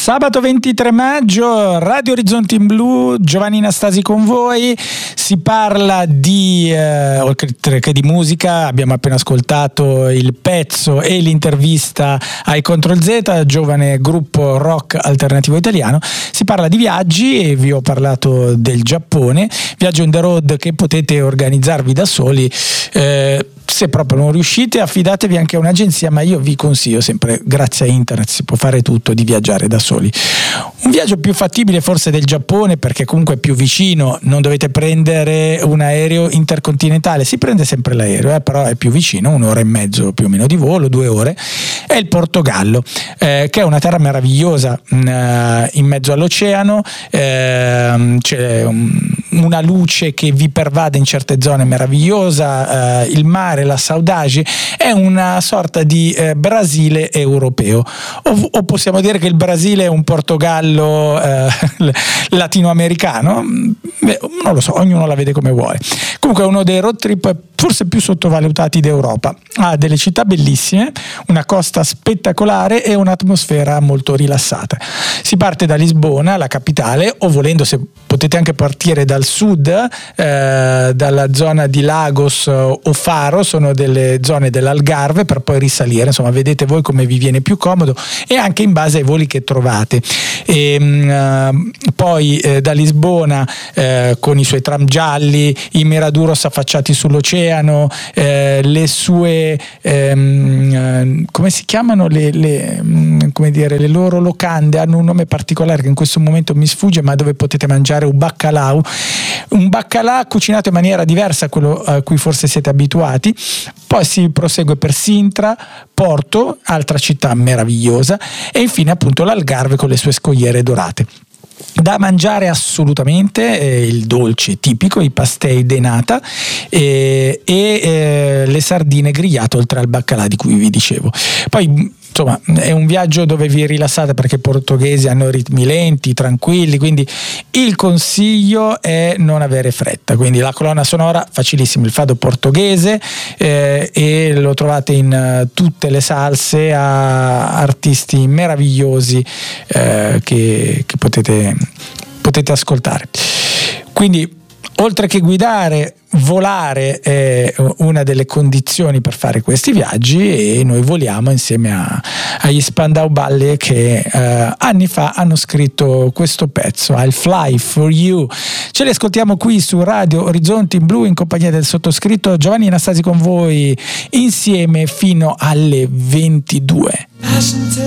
Sabato 23 maggio, Radio Orizzonti in Blu, Giovanni Nastasi con voi. Si parla di, oltre che di musica, abbiamo appena ascoltato il pezzo e l'intervista ai Control Z, giovane gruppo rock alternativo italiano. Si parla di viaggi e vi ho parlato del Giappone, viaggio on the road che potete organizzarvi da soli. Se proprio non riuscite, affidatevi anche a un'agenzia, ma io vi consiglio sempre, grazie a internet si può fare tutto, di viaggiare da soli. Un viaggio più fattibile forse del Giappone, perché comunque è più vicino, non dovete prendere un aereo intercontinentale, si prende sempre l'aereo, però è più vicino, 1 ora e mezzo più o meno di volo, 2 ore, è il Portogallo, che è una terra meravigliosa in mezzo all'oceano, c'è una luce che vi pervade in certe zone meravigliosa, il mare, la saudade, è una sorta di Brasile europeo, o possiamo dire che il Brasile è un Portogallo latinoamericano. Non lo so, ognuno la vede come vuole. Comunque è uno dei road trip forse più sottovalutati d'Europa. Ha delle città bellissime, una costa spettacolare e un'atmosfera molto rilassata. Si parte da Lisbona, la capitale, o volendo, se potete anche partire dal sud, dalla zona di Lagos o Faro, sono delle zone dell'Algarve, per poi risalire, insomma vedete voi come vi viene più comodo e anche in base ai voli che trovate. Poi da Lisbona, con i suoi tram gialli, i Miraduros affacciati sull'oceano, le sue come si chiamano, come dire, le loro locande hanno un nome particolare che in questo momento mi sfugge, ma dove potete mangiare un baccalà cucinato in maniera diversa a quello a cui forse siete abituati. Poi si prosegue per Sintra, Porto, altra città meravigliosa, e infine appunto l'Algarve con le sue scogliere dorate. Da mangiare assolutamente il dolce tipico, i pastéis de nata e le sardine grigliate, oltre al baccalà di cui vi dicevo. Poi insomma è un viaggio dove vi rilassate, perché i portoghesi hanno ritmi lenti, tranquilli, quindi il consiglio è non avere fretta. Quindi la colonna sonora facilissima, il fado portoghese, e lo trovate in tutte le salse, a artisti meravigliosi che potete ascoltare. Quindi oltre che guidare, volare è una delle condizioni per fare questi viaggi, e noi voliamo insieme agli Spandau Ballet, che anni fa hanno scritto questo pezzo, I'll Fly For You. Ce li ascoltiamo qui su Radio Orizzonti in Blu in compagnia del sottoscritto Giovanni Nastasi con voi, insieme fino alle 22.